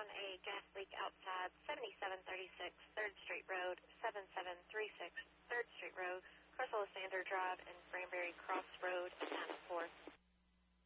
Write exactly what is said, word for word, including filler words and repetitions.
on a gas leak outside seventy-seven thirty-six third Street Road, seventy-seven thirty-six third Street Road, Crystal Sander Drive, and Granbury Cross Road at nine oh four.